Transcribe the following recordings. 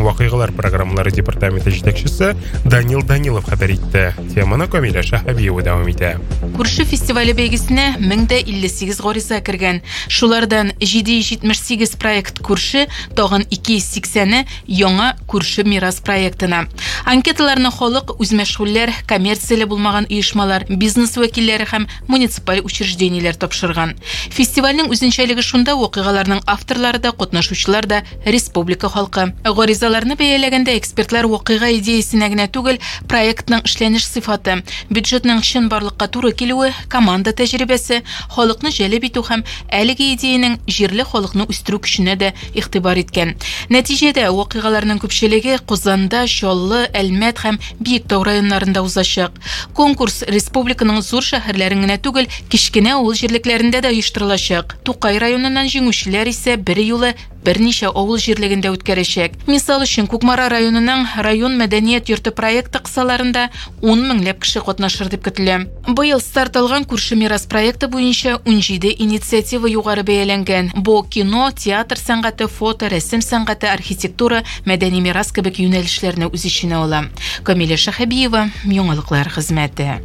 вакыйгалар программалары департаменты җитәкчесе Данил Данилов хәбәр итте. Теманы Камиля Шахабиева дәвам итә. Күрше фестивале бәйгесенә 1058 гариза кергән. Шулардан 778 проект күрше, тагын 280-е яңа күрше мирас проектына. Анкеталарны халык, үз мәшгульләр, коммерцияле булмаган оешмалар, бизнес вәкилләре һәм муниципаль учреждениеләр тапшырган. Фестивальнең үзенчәлеге шунда, вакыйгаларның авторлары да, катнашучылар да республика халкы. Гаризаларны бәяләгәндә экспертлар вакыйга идеясенә генә түгел, проектның эшләнеш сыйфаты, бюджетның чын барлыкка туры килүе, команда тәҗрибәсе, халыкны җәлеп итү һәм әлеге идеяның җирле халыкны үстерү көченә дә игътибар иткән. Нәтиҗәдә вакыйгаларның күпчелеге Казанда, Чаллы, Әлмәт һәм Биектау районнарында узачак. Конкурс республиканың зур шәһәрләрен генә түгел, кичкенә авыл җирлекләрендә дә оештырылачак. Тукай районыннан җиңүчеләр исә бер юлы берничә авыл җирлегендә үткәрәчәк. Мисал өчен, Кукмара районының район мәдәният йорты проекты кысаларында 10 меңләп кеше катнашыр дип көтелә. Быел старт алган күрше мирас проекты буенча 17 инициатива югары бәяләнгән. Бу кино, театр сәнгате, фото, рәсем сәнгате, архитектура, мәдәни мирас кебек юнәлешләрне үз иченә ала. Камиля Шахабиева, яңалыклар хезмәте.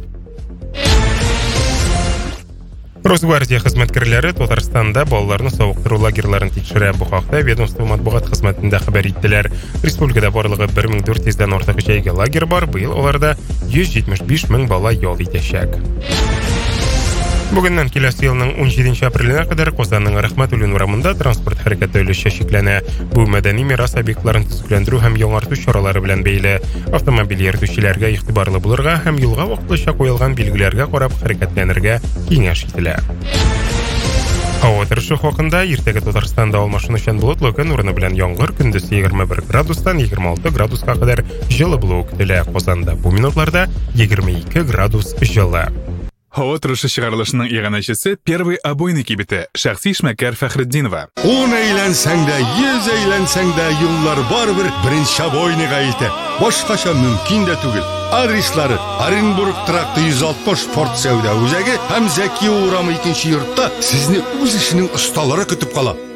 Росгвардия хезмәткәрләре Татарстанда балаларны савыктыру лагерьларын тикшерә. Бу хакта ведомство матбугат хезмәтендә хәбәр иттеләр. Республикада барлыгы 1400-дән артык җәйге лагерь бар. Быел аларда 175 мең бала ял итәчәк. Бүгеннән киләсе елның 17 апреленә кадәр Казанның Рәхмәт үлән урамында транспорт хәрәкәте өлеше чикләнә. Бу мәдәни мирас объектларын төзекләндерү һәм яңарту чаралары белән бәйле. Автомобиль йөртүчеләргә игътибарлы булырга һәм юлга вакытлыча куелган билгеләргә карап хәрәкәтләнергә киңәш ителә. Һава торышы хакында иртәгә Татарстанда алмашынучан болытлы көн урыны белән яңгыр, көндез 21 градустан 26 градуска кадәр җылы булуы көтелә. Казанда бу минутларда 22 градус җылы. Һава торышы чыгарылышының иганәчесе первый обойный кибете шәхси эшмәкәр Фәхретдинова. 10 әйләнсәң дә, 100 әйләнсәң дә юллар барбер беренче обойныйга итә. Башкача мөмкин дә түгел. Адреслары: Оренбург тракты 160 Форт Сәүдә үзәге һәм Зәки урамы 2нче йортта сезне үз эшенең осталары көтеп кала.